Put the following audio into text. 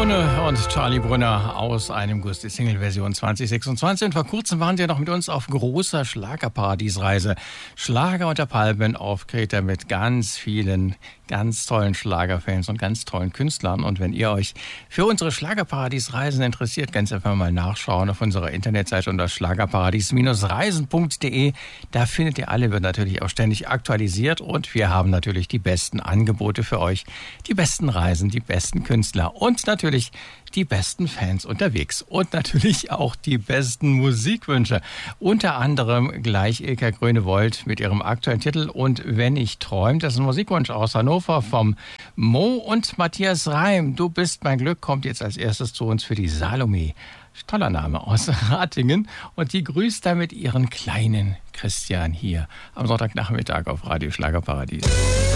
Simone und Charlie Brunner aus einem Guss, die Single-Version 2026. Und vor kurzem waren sie ja noch mit uns auf großer Schlagerparadiesreise. Schlager unter Palmen auf Kreta mit ganz vielen, ganz tollen Schlagerfans und ganz tollen Künstlern. Und wenn ihr euch für unsere Schlagerparadiesreisen interessiert, ganz einfach mal nachschauen auf unserer Internetseite unter schlagerparadies-reisen.de. Da findet ihr alle, wird natürlich auch ständig aktualisiert. Und wir haben natürlich die besten Angebote für euch, die besten Reisen, die besten Künstler und natürlich die besten Fans unterwegs und natürlich auch die besten Musikwünsche. Unter anderem gleich Ilka Grönewold mit ihrem aktuellen Titel Und wenn ich träum, das ist ein Musikwunsch aus Hannover vom Mo und Matthias Reim. Du bist mein Glück kommt jetzt als erstes zu uns für die Salome. Toller Name aus Ratingen und die grüßt damit ihren kleinen Christian hier am Sonntagnachmittag auf Radio Schlagerparadies.